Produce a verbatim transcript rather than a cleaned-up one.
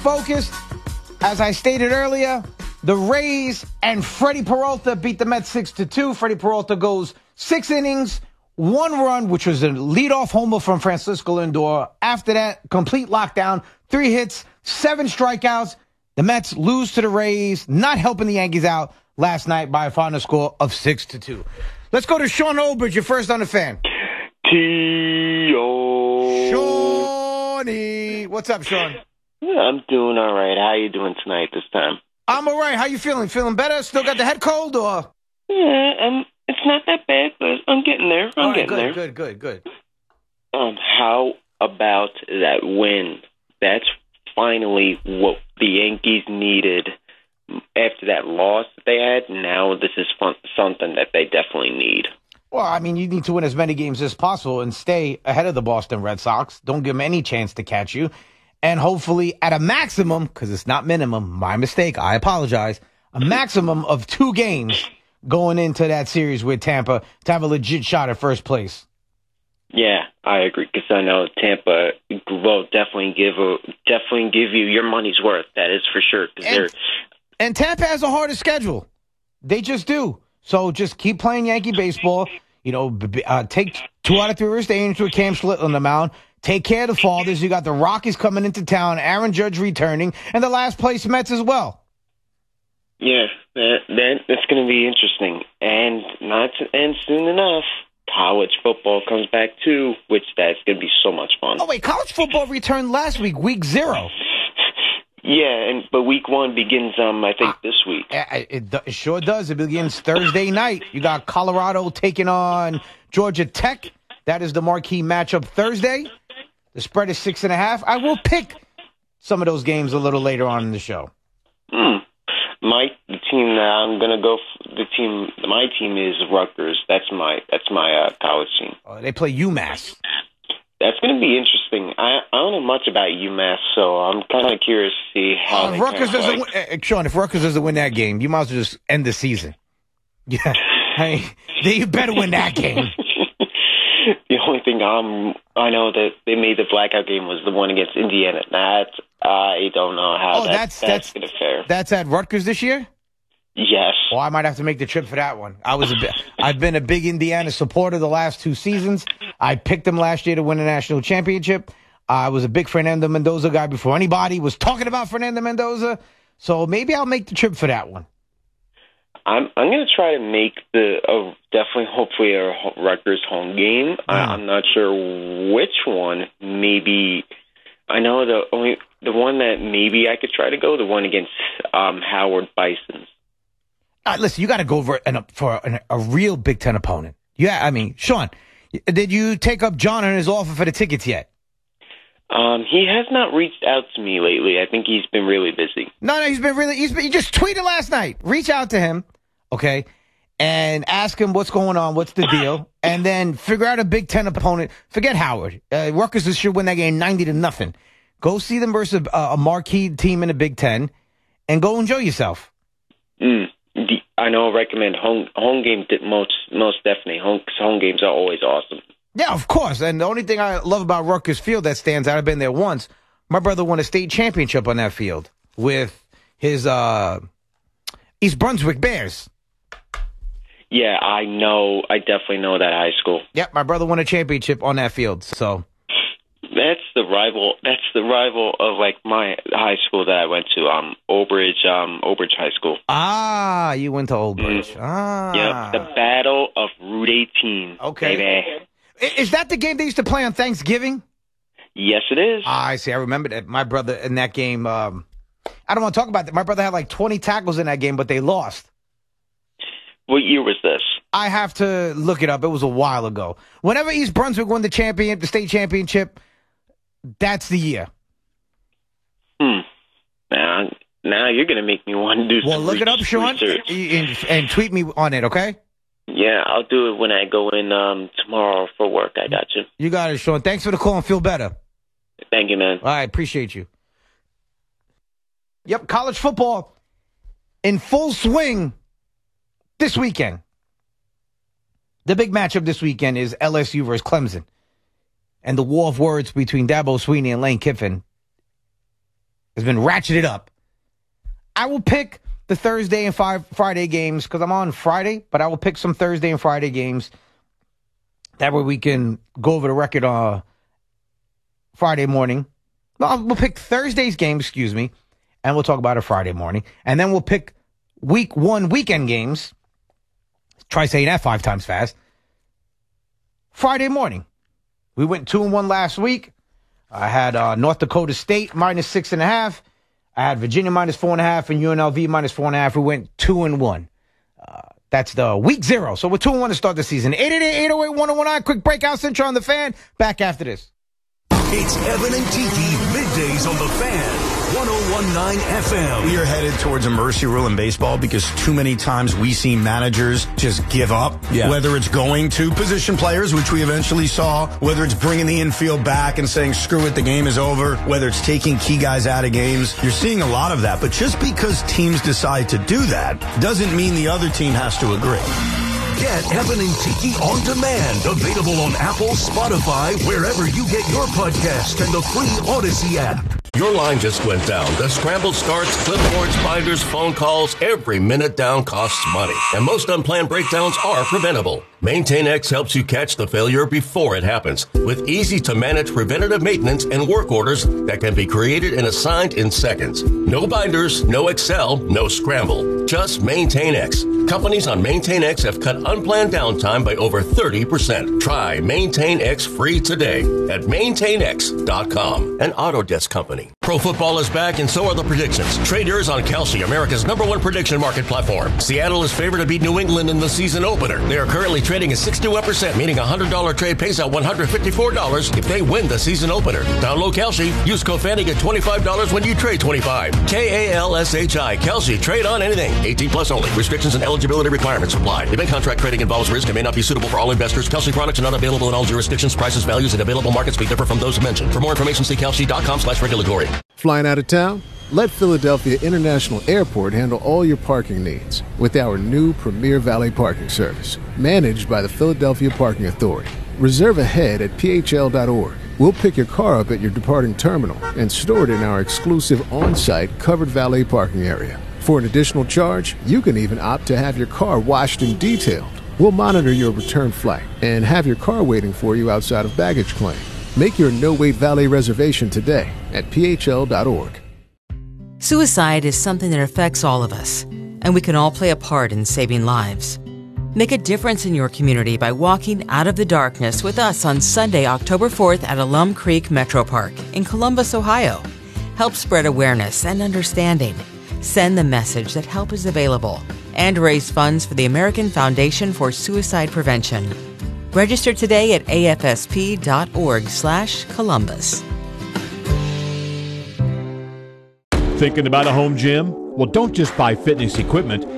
focused. As I stated earlier, the Rays and Freddie Peralta beat the Mets six to two. Freddie Peralta goes six innings, one run, which was a leadoff homer from Francisco Lindor. After that, complete lockdown, three hits, seven strikeouts. The Mets lose to the Rays, not helping the Yankees out last night by a final score of six to two. Let's go to Sean Oldbridge, you're first on the Fan. T O Shawnee. What's up, Sean? I'm doing all right. How you doing tonight this time? I'm all right. How you feeling? Feeling better? Still got the head cold, or? Yeah, um, it's not that bad, but I'm getting there. I'm all right, getting good, there. Good, good, good, good. Um, how about that win? That's finally what the Yankees needed after that loss that they had. Now this is fun, something that they definitely need. Well, I mean, you need to win as many games as possible and stay ahead of the Boston Red Sox. Don't give them any chance to catch you. And hopefully at a maximum, because it's not minimum, my mistake, I apologize, a maximum of two games going into that series with Tampa to have a legit shot at first place. Yeah, I agree, because I know Tampa will definitely give a, definitely give you your money's worth. That is for sure. Cause and, they're, and Tampa has a harder schedule. They just do. So just keep playing Yankee baseball. You know, uh, take two out of three stay into a Cam Slit on the mound. Take care of the fathers. You got the Rockies coming into town, Aaron Judge returning, and the last place Mets as well. Yeah, that, that that's going to be interesting. And not to end soon enough, college football comes back too, which that's going to be so much fun. Oh, wait, college football returned last week, week zero. Yeah, and but week one begins, um, I think, uh, this week. It, it, it sure does. It begins Thursday night. You got Colorado taking on Georgia Tech. That is the marquee matchup Thursday. The spread is six and a half. I will pick some of those games a little later on in the show. Hmm. My the team that I'm gonna go. The team, my team is Rutgers. That's my that's my uh, college team. Oh, they play UMass. That's going to be interesting. I, I don't know much about UMass, so I'm kind of curious to see how. Uh, they Rutgers play. doesn't. Uh, Sean, if Rutgers doesn't win that game, you might as well just end the season. Yeah, hey, they better win that game. The only thing I'm, I know that they made the blackout game was the one against Indiana. That I don't know how oh, that, that's that's, that's going to fare. That's at Rutgers this year? Yes. Well, I might have to make the trip for that one. I was a bit, I've been a big Indiana supporter the last two seasons. I picked them last year to win a national championship. I was a big Fernando Mendoza guy before anybody was talking about Fernando Mendoza. So maybe I'll make the trip for that one. I'm I'm going to try to make the uh, definitely, hopefully, a Rutgers home game. Mm. I, I'm not sure which one. Maybe I know the only the one that maybe I could try to go, the one against um, Howard Bisons. Uh, listen, you got to go for, an, for an, a real Big Ten opponent. Yeah, I mean, Sean, did you take up John on his offer for the tickets yet? Um, he has not reached out to me lately. I think he's been really busy. No, no, he's been really. He's been, he just tweeted last night. Reach out to him, okay, and ask him what's going on, what's the deal, and then figure out a Big Ten opponent. Forget Howard. Uh, Rutgers should win that game ninety to nothing. Go see them versus a, a marquee team in the Big Ten, and go enjoy yourself. Mm. I know. I recommend home home game most most definitely. Home home games are always awesome. Yeah, of course. And the only thing I love about Rutgers Field that stands out, I've been there once. My brother won a state championship on that field with his uh, East Brunswick Bears. Yeah, I know. I definitely know that high school. Yep, my brother won a championship on that field. So that's the rival. That's the rival of like my high school that I went to. Um, Old Bridge. Um, Old Bridge High School. Ah, you went to Old Bridge. Mm. Ah, yep. The Battle of Route eighteen. Okay. Baby. Is that the game they used to play on Thanksgiving? Yes, it is. Ah, I see. I remember that. My brother in that game. Um, I don't want to talk about that. My brother had like twenty tackles in that game, but they lost. What year was this? I have to look it up. It was a while ago. Whenever East Brunswick won the champion, the state championship, that's the year. Hmm. Now, now you're going to make me want to do well, some look research. it up, Sean, and, and tweet me on it, okay? Yeah, I'll do it when I go in um, tomorrow for work. I got you. You got it, Sean. Thanks for the call and feel better. Thank you, man. All right, appreciate you. Yep, college football in full swing this weekend. The big matchup this weekend is L S U versus Clemson. And the war of words between Dabo Swinney and Lane Kiffin has been ratcheted up. I will pick the Thursday and five Friday games because I'm on Friday, but I will pick some Thursday and Friday games. That way we can go over the record on uh, Friday morning. No, we'll pick Thursday's game, excuse me, and we'll talk about it Friday morning. And then we'll pick week one weekend games. Try saying that five times fast. Friday morning. We went two and one last week. I had uh, North Dakota State minus six and a half. I had Virginia minus four and a half and U N L V minus four and a half. We went two and one. Uh, that's the week zero. So we're two and one to start the season. eight eight eight, eight oh eight, one oh one nine. Quick breakout Central on the Fan. Back after this. It's Evan and Tiki, middays on the Fan, one oh one point nine F M. We are headed towards a mercy rule in baseball because too many times we see managers just give up, yeah. Whether it's going to position players, which we eventually saw, whether it's bringing the infield back and saying, screw it, the game is over, whether it's taking key guys out of games. You're seeing a lot of that. But just because teams decide to do that doesn't mean the other team has to agree. Get Evan and Tiki on demand. Available on Apple, Spotify, wherever you get your podcast, and the free Odyssey app. Your line just went down. The scramble starts, clipboards, binders, phone calls. Every minute down costs money. And most unplanned breakdowns are preventable. MaintainX helps you catch the failure before it happens with easy-to-manage preventative maintenance and work orders that can be created and assigned in seconds. No binders, no Excel, no scramble. Just MaintainX. Companies on MaintainX have cut unplanned downtime by over thirty percent. Try MaintainX free today at maintain x dot com, an Autodesk company. Pro football is back, and so are the predictions. Trade yours on Kalshi, America's number one prediction market platform. Seattle is favored to beat New England in the season opener. They are currently trading at sixty-one percent, meaning a one hundred dollars trade pays out one hundred fifty-four dollars if they win the season opener. Download Kalshi. Use code Fanny, get twenty-five dollars when you trade twenty-five. K A L S H I. Kalshi. Trade on anything. eighteen plus only. Restrictions and eligibility requirements apply. Event contract trading involves risk and may not be suitable for all investors. Kalshi products are not available in all jurisdictions. Prices, values, and available markets may differ from those mentioned. For more information, see kalshi.com slash regulatory. Flying out of town? Let Philadelphia International Airport handle all your parking needs with our new Premier Valet Parking Service, managed by the Philadelphia Parking Authority. Reserve ahead at P H L dot org. We'll pick your car up at your departing terminal and store it in our exclusive on-site covered valet parking area. For an additional charge, you can even opt to have your car washed and detailed. We'll monitor your return flight and have your car waiting for you outside of baggage claim. Make your no-wait valet reservation today at P H L dot org. Suicide is something that affects all of us, and we can all play a part in saving lives. Make a difference in your community by walking out of the darkness with us on Sunday, October fourth at Alum Creek Metro Park in Columbus, Ohio. Help spread awareness and understanding. Send the message that help is available and raise funds for the American Foundation for Suicide Prevention. Register today at A F S P dot org slash Columbus. Thinking about a home gym? Well, don't just buy fitness equipment.